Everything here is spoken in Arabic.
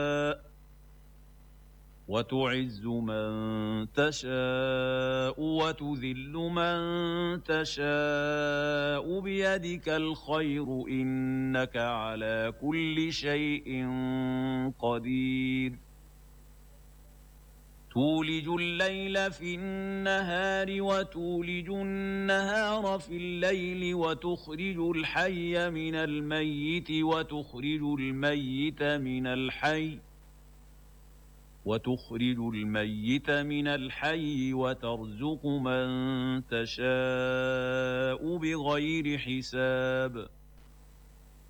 وتعز من تشاء وتذل من تشاء بيدك الخير إنك على كل شيء قدير تولج الليل في النهار وتولج النهار في الليل وتخرج الحي من الميت وتخرج الميت من الحي وترزق من تشاء بغير حساب